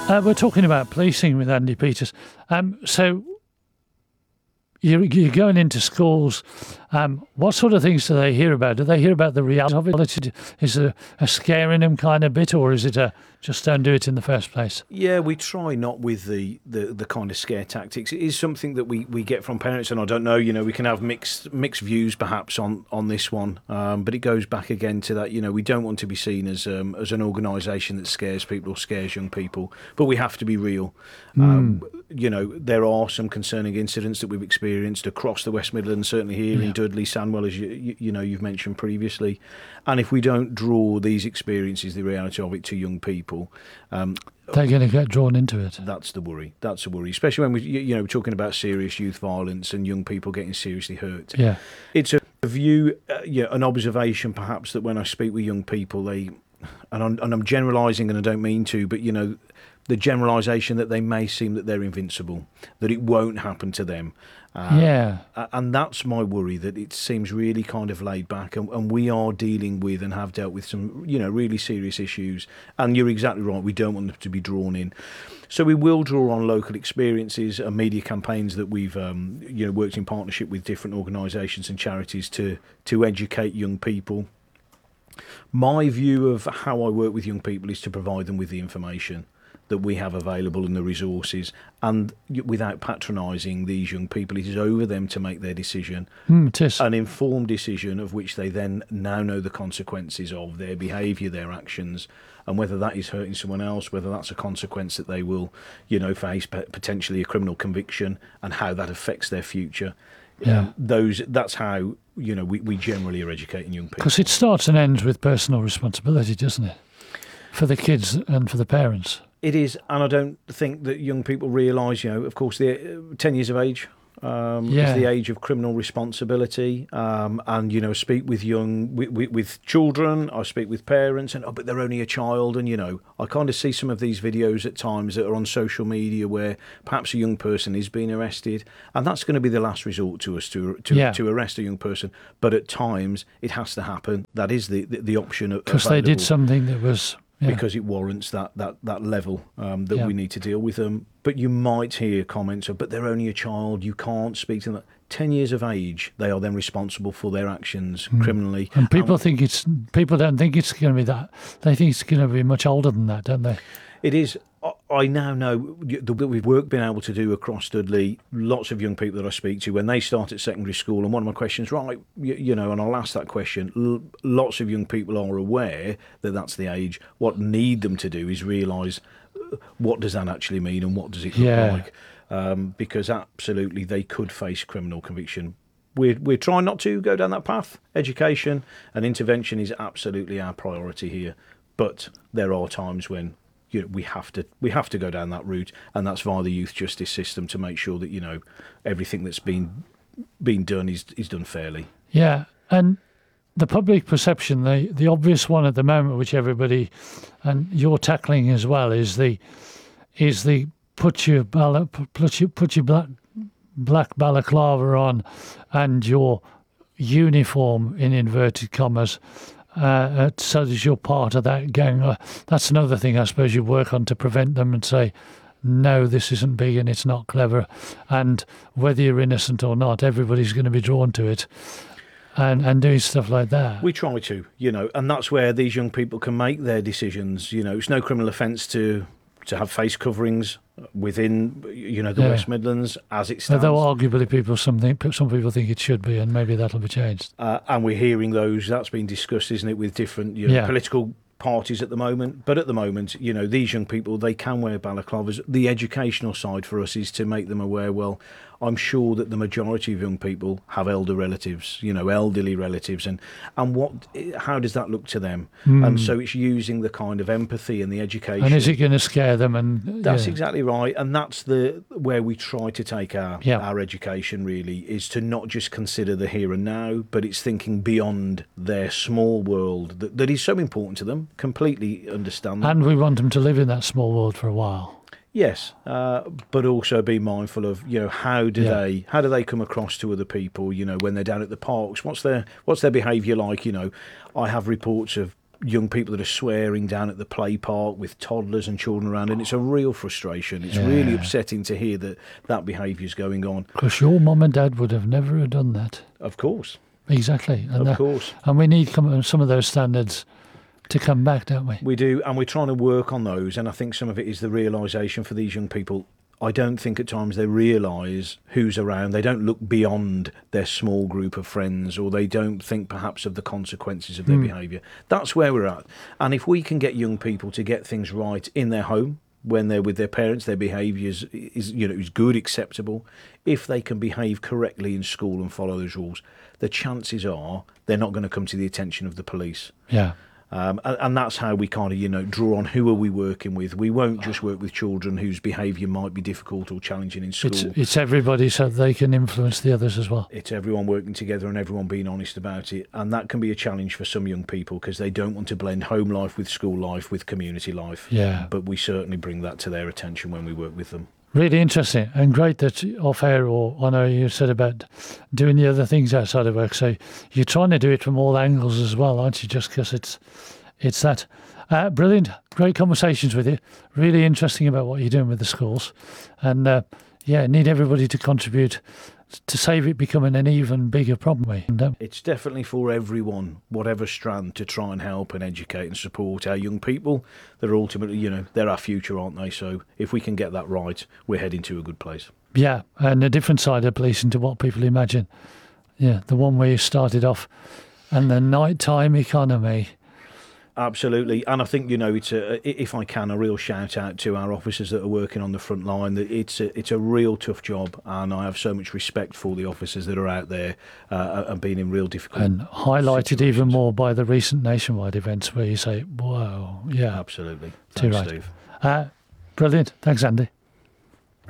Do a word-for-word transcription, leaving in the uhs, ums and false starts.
Uh, we're talking about policing with Andy Peters. Um, so you're, you're going into schools. Um, what sort of things do they hear about? Do they hear about the reality of it? Is it a scaring them kind of bit, or is it a just don't do it in the first place? Yeah, we try not with the, the, the kind of scare tactics. It is something that we, we get from parents, and I don't know, you know, we can have mixed mixed views perhaps on, on this one, um, but it goes back again to that, you know, we don't want to be seen as um, as an organisation that scares people or scares young people, but we have to be real. Mm. Um, you know, there are some concerning incidents that we've experienced across the West Midlands, certainly here yeah. in Dudley, Sandwell, as you, you, you know, you've mentioned previously. And if we don't draw these experiences, the reality of it, to young people, um, they're going to get drawn into it. That's the worry. That's the worry, especially when we, you know, we're talking about serious youth violence and young people getting seriously hurt. Yeah, it's a view, uh, yeah, an observation, perhaps, that when I speak with young people, they, and I'm, and I'm generalising, and I don't mean to, but you know, the generalisation that they may seem that they're invincible, that it won't happen to them. Uh, yeah. And that's my worry, that it seems really kind of laid back, and, and we are dealing with and have dealt with some, you know, really serious issues. And you're exactly right, we don't want them to be drawn in. So we will draw on local experiences and media campaigns that we've, um, you know, worked in partnership with different organisations and charities to to educate young people. My view of how I work with young people is to provide them with the information that we have available and the resources, and without patronising these young people. It is over them to make their decision, mm, it is. An informed decision of which they then now know the consequences of their behaviour, their actions, and whether that is hurting someone else, whether that's a consequence that they will, you know, face potentially a criminal conviction, and how that affects their future. Yeah, um, those. That's how, you know, we, we generally are educating young people. Because it starts and ends with personal responsibility, doesn't it, for the kids and for the parents? It is, and I don't think that young people realise, you know, of course, they're ten years of age um, yeah. is the age of criminal responsibility. Um, and, you know, speak with young, with, with, with children, I speak with parents, and, oh, but they're only a child. And, you know, I kind of see some of these videos at times that are on social media where perhaps a young person is being arrested. And that's going to be the last resort to us to to, yeah. to arrest a young person. But at times it has to happen. That is the, the, the option. Because they did something that was... Yeah. Because it warrants that that that level um, that yeah. we need to deal with them. But you might hear comments of, but they're only a child, you can't speak to them. Ten years of age, they are then responsible for their actions mm. criminally. And people um, think it's people don't think it's going to be that. They think it's going to be much older than that, don't they? It is. I now know that we've work been able to do across Dudley, lots of young people that I speak to when they start at secondary school, and one of my questions, right, you, you know, and I'll ask that question, l- lots of young people are aware that that's the age. What need them to do is realise what does that actually mean and what does it look yeah. like, um, because absolutely they could face criminal conviction. We're, we're trying not to go down that path. Education and intervention is absolutely our priority here, but there are times when You know, we have to we have to go down that route, and that's via the youth justice system to make sure that, you know, everything that's been been done is is done fairly. Yeah, and the public perception, the the obvious one at the moment, which everybody and you're tackling as well, is the is the put your bala, put your put your black black balaclava on and your uniform in inverted commas. Uh, so that you're part of that gang. Uh, that's another thing I suppose you work on to prevent them and say, no, this isn't big and it's not clever. And whether you're innocent or not, everybody's going to be drawn to it and, and doing stuff like that. We try to, you know, and that's where these young people can make their decisions. You know, it's no criminal offence to to have face coverings within, you know, the yeah. West Midlands as it stands. Although arguably people, something, some people think it should be, and maybe that'll be changed. Uh, and we're hearing those, that's been discussed, isn't it, with different you know, yeah. political parties at the moment. But at the moment, you know, these young people, they can wear balaclavas. The educational side for us is to make them aware, well, I'm sure that the majority of young people have elder relatives, you know, elderly relatives, and and what, how does that look to them? Mm. And so it's using the kind of empathy and the education. And is it going to scare them? And that's yeah. exactly right. And that's the where we try to take our yeah. our education, really, is to not just consider the here and now, but it's thinking beyond their small world that, that is so important to them. Completely understand that. And we want them to live in that small world for a while. Yes, uh, but also be mindful of, you know, how do yeah. they how do they come across to other people, you know, when they're down at the parks? What's their what's their behaviour like? You know, I have reports of young people that are swearing down at the play park with toddlers and children around, and it's a real frustration. It's Yeah. really upsetting to hear that that behaviour is going on. Because your mum and dad would have never have done that. Of course, Exactly. And of that- course. And we need come, some of those standards to come back, don't we? We do, and we're trying to work on those, and I think some of it is the realisation for these young people. I don't think at times they realise who's around. They don't look beyond their small group of friends, or they don't think perhaps of the consequences of their Mm. behaviour. That's where we're at. And if we can get young people to get things right in their home, when they're with their parents, their behaviour is, is, you know, is good, acceptable. If they can behave correctly in school and follow those rules, the chances are they're not going to come to the attention of the police. Yeah. Um, and, and that's how we kind of, you know, draw on who are we working with. We won't just work with children whose behaviour might be difficult or challenging in school. It's, it's everybody so they can influence the others as well. It's everyone working together and everyone being honest about it. And that can be a challenge for some young people because they don't want to blend home life with school life with community life. Yeah. But we certainly bring that to their attention when we work with them. Really interesting and great that off air, or I know you said about doing the other things outside of work. So you're trying to do it from all angles as well, aren't you? Just because it's it's that. Uh, brilliant. Great conversations with you. Really interesting about what you're doing with the schools. And uh, yeah, need everybody to contribute to save it becoming an even bigger problem. And, um, It's definitely for everyone, whatever strand, to try and help and educate and support our young people. They're ultimately, you know, they're our future, aren't they? So if we can get that right, we're heading to a good place. yeah, and a different side of policing to what people imagine. Yeah, the one where you started off, and the nighttime economy. Absolutely, and I think, you know, it's a, if I can, a real shout out to our officers that are working on the front line. That it's a, it's a real tough job, and I have so much respect for the officers that are out there uh, and being in real difficult. And highlighted situations. even more by the recent nationwide events where you say, "Whoa, yeah, Absolutely, Too thanks, right. Steve. uh, brilliant." Thanks, Andy.